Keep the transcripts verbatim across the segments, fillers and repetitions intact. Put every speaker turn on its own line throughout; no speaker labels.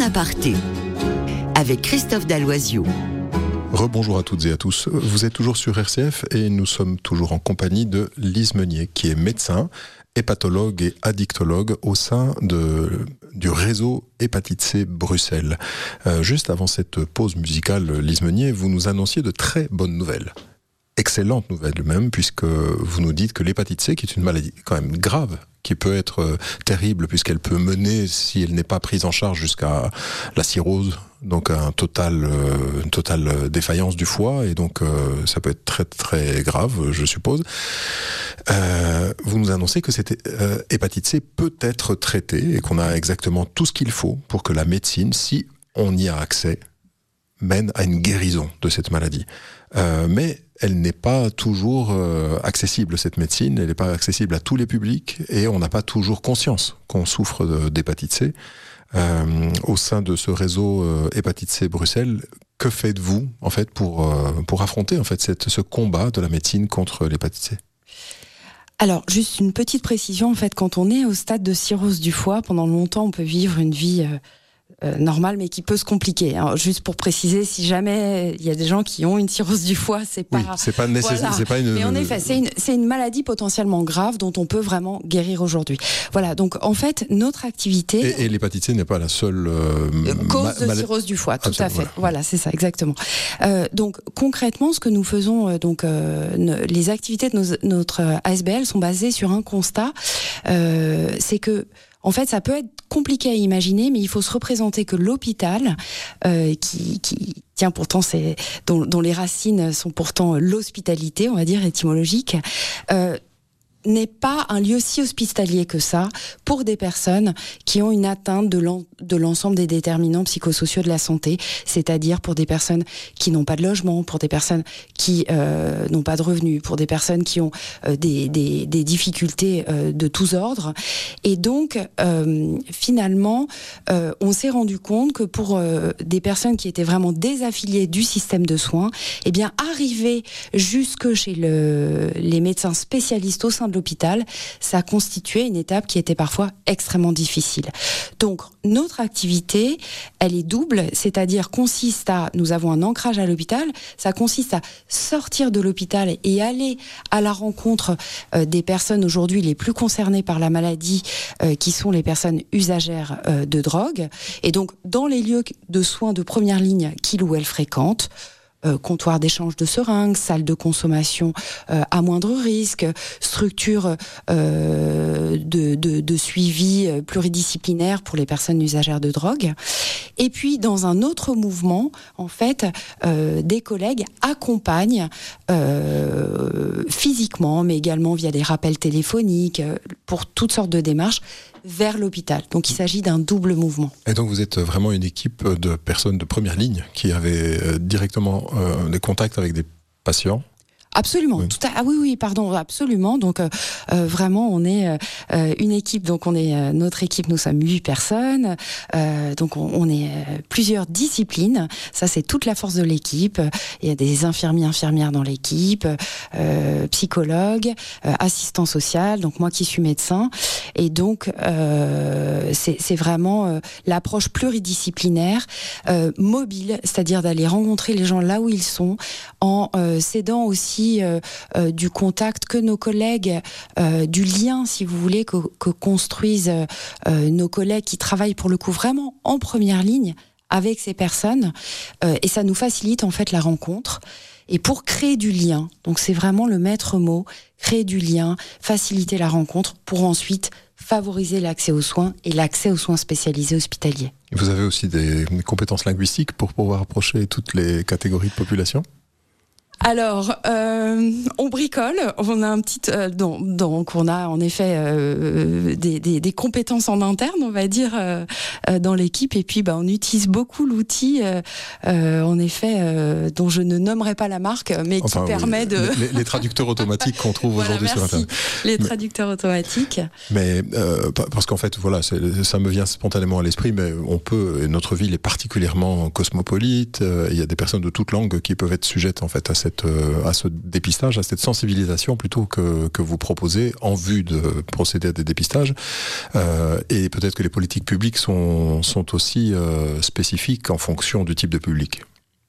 aparté avec Christophe Dalloisiot.
Rebonjour à toutes et à tous. Vous êtes toujours sur R C F et nous sommes toujours en compagnie de Lise Meunier, qui est médecin, hépatologue et addictologue au sein de, du réseau Hépatite C Bruxelles. Euh, juste avant cette pause musicale, Lise Meunier, vous nous annonciez de très bonnes nouvelles. Excellente nouvelle même, puisque vous nous dites que l'hépatite C, qui est une maladie quand même grave, qui peut être euh, terrible, puisqu'elle peut mener, si elle n'est pas prise en charge, jusqu'à la cirrhose, donc un total, euh, une totale défaillance du foie, et donc euh, ça peut être très très grave, je suppose. Euh, vous nous annoncez que cette euh, hépatite C peut être traitée, et qu'on a exactement tout ce qu'il faut pour que la médecine, si on y a accès, mène à une guérison de cette maladie. Euh, mais elle n'est pas toujours euh, accessible, cette médecine, elle n'est pas accessible à tous les publics, et on n'a pas toujours conscience qu'on souffre de, d'hépatite C. Euh, au sein de ce réseau euh, Hépatite C Bruxelles, que faites-vous en fait pour, euh, pour affronter en fait, cette, ce combat de la médecine contre l'hépatite C ?
Alors, juste une petite précision, en fait, quand on est au stade de cirrhose du foie, pendant longtemps, on peut vivre une vie euh, euh, normale, mais qui peut se compliquer. Alors, juste pour préciser, si jamais il y a des gens qui ont une cirrhose du foie, c'est pas...
Oui, c'est pas nécessaire,
voilà.
c'est pas une...
Mais en effet, c'est une, c'est une maladie potentiellement grave dont on peut vraiment guérir aujourd'hui. Voilà, donc en fait, notre activité...
Et, et l'hépatite C n'est pas la seule... Euh,
cause
ma-
de
mal-
cirrhose du foie, tout
Absolument,
à fait.
voilà.
Voilà, c'est ça, exactement. Euh, donc concrètement, ce que nous faisons, euh, donc euh, ne, les activités de nos, notre euh, A S B L sont basées sur un constat, euh, c'est que en fait, ça peut être compliqué à imaginer, mais il faut se représenter que l'hôpital, euh, qui, qui tient pourtant, c'est, dont, dont les racines sont pourtant l'hospitalité, on va dire étymologique, euh, n'est pas un lieu si hospitalier que ça pour des personnes qui ont une atteinte de, l'en, de l'ensemble des déterminants psychosociaux de la santé, c'est-à-dire pour des personnes qui n'ont pas de logement, pour des personnes qui euh, n'ont pas de revenus, pour des personnes qui ont euh, des, des, des difficultés euh, de tous ordres. Et donc, euh, finalement, euh, on s'est rendu compte que pour euh, des personnes qui étaient vraiment désaffiliées du système de soins, eh bien, arriver jusque chez le, les médecins spécialistes au sein de l'hôpital, ça constituait une étape qui était parfois extrêmement difficile. Donc, notre activité, elle est double, c'est-à-dire consiste à, nous avons un ancrage à l'hôpital, ça consiste à sortir de l'hôpital et aller à la rencontre euh, des personnes aujourd'hui les plus concernées par la maladie, euh, qui sont les personnes usagères euh, de drogue, et donc dans les lieux de soins de première ligne qu'il ou elle fréquente, Euh, comptoir d'échange de seringues, salle de consommation euh, à moindre risque, structure euh, de, de, de suivi pluridisciplinaire pour les personnes usagères de drogue. Et puis, dans un autre mouvement, en fait, euh, des collègues accompagnent euh, physiquement, mais également via des rappels téléphoniques, euh, pour toutes sortes de démarches, vers l'hôpital. Donc il s'agit d'un double mouvement.
Et donc vous êtes vraiment une équipe de personnes de première ligne qui avaient euh, directement euh, des contacts avec des patients.
Absolument.
Oui.
Tout à, ah oui, oui, pardon, absolument. Donc euh, euh, vraiment, on est euh, une équipe. Donc on est euh, notre équipe. Nous sommes huit personnes. Euh, donc on, on est euh, plusieurs disciplines. Ça, c'est toute la force de l'équipe. Il y a des infirmiers, infirmières dans l'équipe, euh, psychologues, euh, assistants sociaux. Donc moi qui suis médecin. Et donc euh, c'est, c'est vraiment euh, l'approche pluridisciplinaire, euh, mobile, c'est-à-dire d'aller rencontrer les gens là où ils sont, en euh, s'aidant aussi Euh, euh, du contact que nos collègues, euh, du lien, si vous voulez, que, que construisent euh, nos collègues qui travaillent pour le coup vraiment en première ligne avec ces personnes, euh, et ça nous facilite en fait la rencontre. Et pour créer du lien, donc c'est vraiment le maître mot, créer du lien, faciliter la rencontre pour ensuite favoriser l'accès aux soins et l'accès aux soins spécialisés hospitaliers.
Et vous avez aussi des, des compétences linguistiques pour pouvoir approcher toutes les catégories de population ?
Alors, euh, on bricole. On a un petit, euh, donc, donc on a en effet euh, des, des, des compétences en interne, on va dire, euh, euh, dans l'équipe. Et puis, bah, on utilise beaucoup l'outil, euh, euh, en effet, euh, dont je ne nommerai pas la marque, mais qui
enfin,
permet
oui,
de
les, les traducteurs automatiques qu'on trouve
voilà,
aujourd'hui sur Internet.
Les
mais,
traducteurs automatiques.
Mais euh, parce qu'en fait, voilà, c'est, ça me vient spontanément à l'esprit, mais on peut. Et notre ville est particulièrement cosmopolite. Euh, il y a des personnes de toutes langues qui peuvent être sujettes en fait à cette cette, euh, à ce dépistage, à cette sensibilisation plutôt que, que vous proposez en vue de procéder à des dépistages. Euh, et peut-être que les politiques publiques sont, sont aussi euh, spécifiques en fonction du type de public.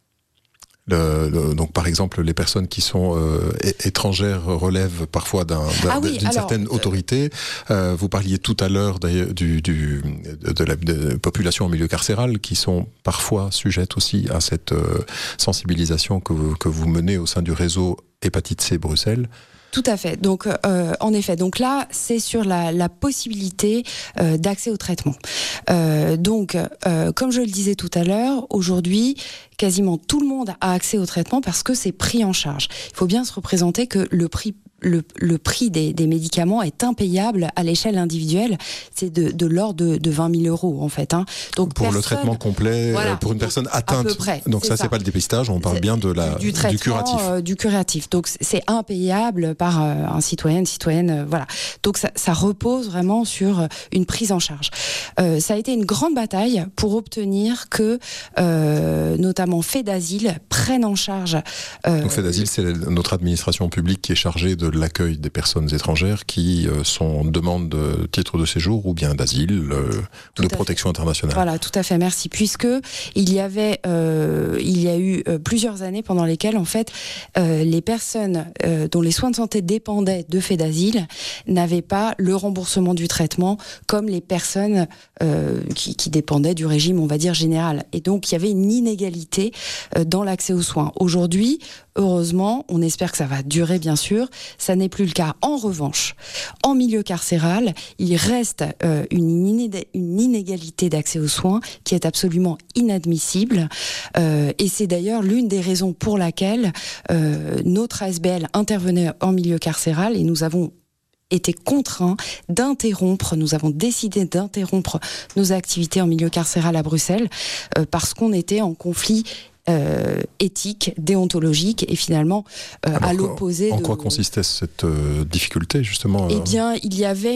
Le, le, donc par exemple les personnes qui sont euh, étrangères relèvent parfois d'un, d'un, ah oui, d'une alors, certaine autorité. Euh, vous parliez tout à l'heure d'ailleurs du, du, de la de population en milieu carcéral qui sont parfois sujettes aussi à cette euh, sensibilisation que vous, que vous menez au sein du réseau Hépatite C Bruxelles.
Tout à fait. Donc, euh, en effet, donc là, c'est sur la, la possibilité euh, d'accès au traitement. Euh, donc, euh, comme je le disais tout à l'heure, aujourd'hui, quasiment tout le monde a accès au traitement parce que c'est pris en charge. Il faut bien se représenter que le prix Le, le prix des, des médicaments est impayable à l'échelle individuelle. C'est de, de l'ordre de, de vingt mille euros, en fait. Hein.
Donc pour personne, le traitement complet, voilà, pour une personne atteinte. À peu près, donc ça, c'est pas le dépistage, on parle c'est, bien de la, du, du curatif.
Euh, du curatif. Donc c'est impayable par euh, un citoyen, une citoyenne. Euh, voilà. Donc ça, ça repose vraiment sur une prise en charge. Euh, ça a été une grande bataille pour obtenir que, euh, notamment Fedasile, prenne en charge.
Euh, donc Fedasile, c'est notre administration publique qui est chargée de l'accueil des personnes étrangères qui euh, sont en demande de titre de séjour ou bien d'asile euh, ou de protection
fait.
internationale.
Voilà, tout à fait, merci. Puisque il y avait, euh, il y a eu euh, plusieurs années pendant lesquelles en fait euh, les personnes euh, dont les soins de santé dépendaient de Fedasile n'avaient pas le remboursement du traitement comme les personnes euh, qui, qui dépendaient du régime, on va dire général. Et donc il y avait une inégalité euh, dans l'accès aux soins. Aujourd'hui, heureusement, on espère que ça va durer bien sûr. Ça n'est plus le cas. En revanche, en milieu carcéral, il reste euh, une, iné- une inégalité d'accès aux soins qui est absolument inadmissible. Euh, et c'est d'ailleurs l'une des raisons pour laquelle euh, notre A S B L intervenait en milieu carcéral et nous avons été contraints d'interrompre, nous avons décidé d'interrompre nos activités en milieu carcéral à Bruxelles euh, parce qu'on était en conflit Euh, éthique, déontologique et finalement euh, à l'opposé.
En
de...
quoi consistait cette euh, difficulté justement
Eh bien, il y avait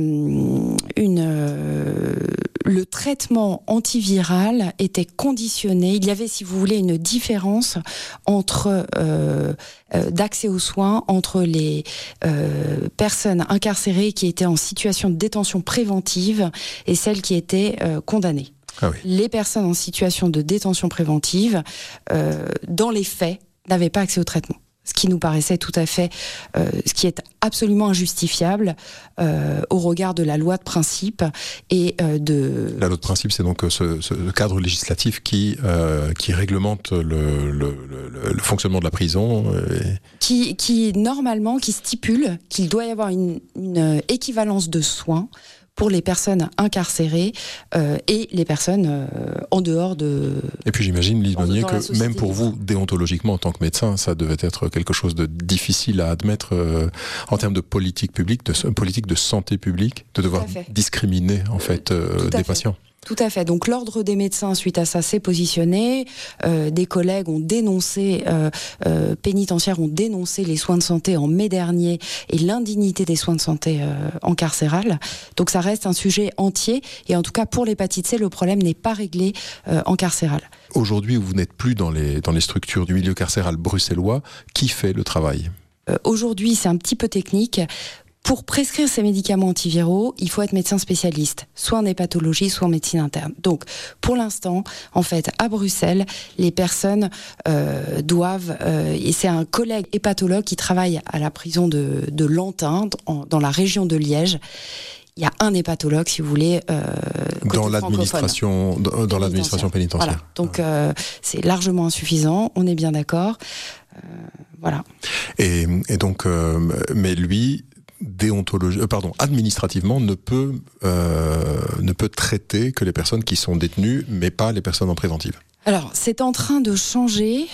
une, une euh, le traitement antiviral était conditionné. Il y avait, si vous voulez, une différence entre euh, euh, d'accès aux soins entre les euh, personnes incarcérées qui étaient en situation de détention préventive et celles qui étaient euh, condamnées. Ah oui. Les personnes en situation de détention préventive, euh, dans les faits, n'avaient pas accès au traitement. Ce qui nous paraissait tout à fait, euh, ce qui est absolument injustifiable euh, au regard de la loi de principe et euh, de...
La loi de principe, c'est donc ce, ce cadre législatif qui, euh, qui réglemente le, le, le, le fonctionnement de la prison. Et...
Qui, qui, normalement, qui stipule qu'il doit y avoir une, une équivalence de soins pour les personnes incarcérées euh, et les personnes euh, en dehors de...
Et puis j'imagine, Lise Meunier, que même pour vous, déontologiquement, en tant que médecin, ça devait être quelque chose de difficile à admettre euh, en termes de politique publique, de politique de santé publique, de devoir discriminer en fait euh, des fait. patients.
Tout à fait. Donc l'ordre des médecins, suite à ça, s'est positionné. Euh, des collègues ont dénoncé, euh, euh, pénitentiaires ont dénoncé les soins de santé en mai dernier et l'indignité des soins de santé euh, en carcéral. Donc ça reste un sujet entier. Et en tout cas, pour l'hépatite C, le problème n'est pas réglé euh, en carcéral.
Aujourd'hui, vous n'êtes plus dans les, dans les structures du milieu carcéral bruxellois. Qui fait le travail ?
euh, Aujourd'hui, c'est un petit peu technique. Pour prescrire ces médicaments antiviraux, il faut être médecin spécialiste, soit en hépatologie, soit en médecine interne. Donc, pour l'instant, en fait, à Bruxelles, les personnes euh, doivent... Euh, et c'est un collègue hépatologue qui travaille à la prison de, de Lantin, en, dans la région de Liège. Il y a un hépatologue, si vous voulez, euh,
dans l'administration, dans, dans l'administration pénitentiaire.
Voilà. Donc, euh, c'est largement insuffisant, on est bien d'accord. Euh, voilà.
Et, et donc, euh, mais lui... déontologie, euh, pardon, administrativement ne peut euh, ne peut traiter que les personnes qui sont détenues, mais pas les personnes en préventive.
Alors, c'est en train de changer,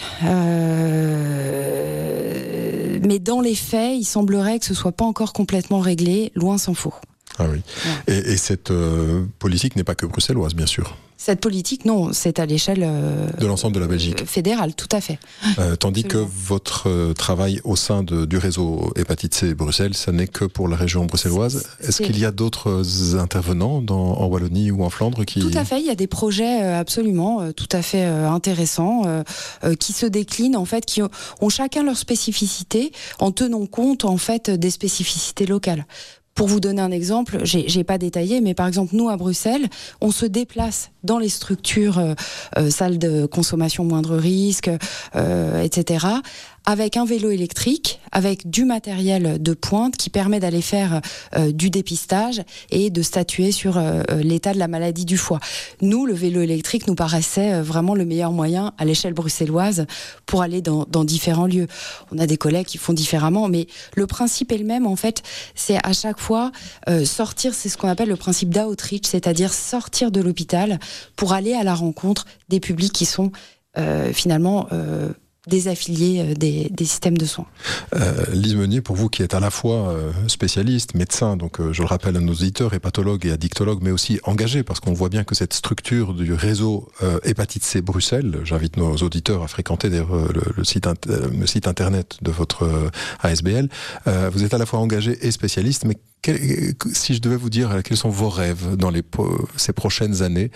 euh, mais dans les faits, il semblerait que ce soit pas encore complètement réglé, loin s'en faut.
Ah oui. Ouais. Et, et cette euh, politique n'est pas que bruxelloise, bien sûr.
Cette politique, non, c'est à l'échelle euh,
de l'ensemble de la Belgique.
Fédérale, tout à fait.
Euh, tandis Absolument. que votre euh, travail au sein de, du réseau Hépatite C Bruxelles, ça n'est que pour la région bruxelloise. Est-ce c'est... qu'il y a d'autres intervenants dans, en Wallonie ou en Flandre qui...
Tout à fait, il y a des projets euh, absolument euh, tout à fait euh, intéressants euh, euh, qui se déclinent, en fait, qui ont, ont chacun leur spécificité en tenant compte, en fait, des spécificités locales. Pour vous donner un exemple, j'ai, j'ai pas détaillé, mais par exemple, nous, à Bruxelles, on se déplace dans les structures, euh, euh, salles de consommation moindre risque, euh, et cetera, avec un vélo électrique, avec du matériel de pointe qui permet d'aller faire euh, du dépistage et de statuer sur euh, l'état de la maladie du foie. Nous, le vélo électrique nous paraissait euh, vraiment le meilleur moyen à l'échelle bruxelloise pour aller dans, dans différents lieux. On a des collègues qui font différemment, mais le principe est le même, en fait, c'est à chaque fois euh, sortir, c'est ce qu'on appelle le principe d'outreach, c'est-à-dire sortir de l'hôpital pour aller à la rencontre des publics qui sont euh, finalement... Euh, des affiliés des, des systèmes de soins.
Euh, Lise Meunier, pour vous qui êtes à la fois euh, spécialiste, médecin, donc euh, je le rappelle à nos auditeurs, hépatologue et addictologue, mais aussi engagé, parce qu'on voit bien que cette structure du réseau euh, Hépatite C Bruxelles, j'invite nos auditeurs à fréquenter d'ailleurs le, le, site, le site internet de votre euh, A S B L, euh, vous êtes à la fois engagé et spécialiste, mais quel, si je devais vous dire quels sont vos rêves dans les, ces prochaines années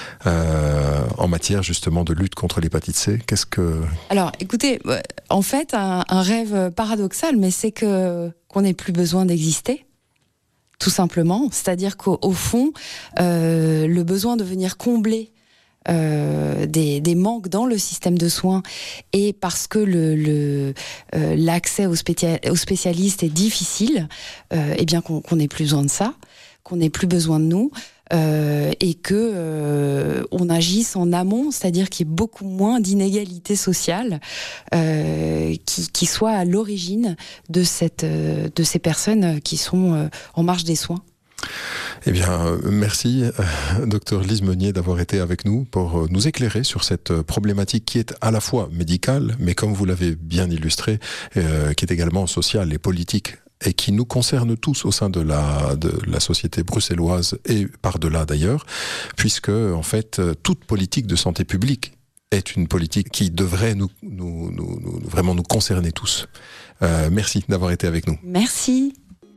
euh, en matière justement de lutte contre l'hépatite C, qu'est-ce que...
Alors, écoutez, en fait, un, un rêve paradoxal, mais c'est que qu'on n'ait plus besoin d'exister, tout simplement. C'est-à-dire qu'au au fond, euh, le besoin de venir combler euh, des, des manques dans le système de soins et parce que le, le, euh, l'accès aux, spécia- aux spécialistes est difficile, euh, eh bien qu'on, qu'on n'ait plus besoin de ça, qu'on n'ait plus besoin de nous. Euh, et que euh, on agisse en amont, c'est-à-dire qu'il y ait beaucoup moins d'inégalités sociales euh, qui, qui soient à l'origine de cette euh, de ces personnes qui sont euh, en marge des soins.
Eh bien, euh, merci, euh, docteur Lise Meunier, d'avoir été avec nous pour euh, nous éclairer sur cette problématique qui est à la fois médicale, mais comme vous l'avez bien illustré, euh, qui est également sociale et politique, et qui nous concerne tous au sein de la, de la société bruxelloise et par-delà d'ailleurs, puisque en fait toute politique de santé publique est une politique qui devrait nous, nous, nous, nous vraiment nous concerner tous. Euh, merci d'avoir été avec nous.
Merci.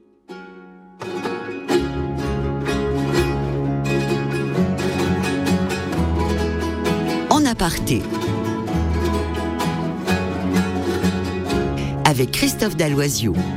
En aparté, avec Christophe Dalloisiou.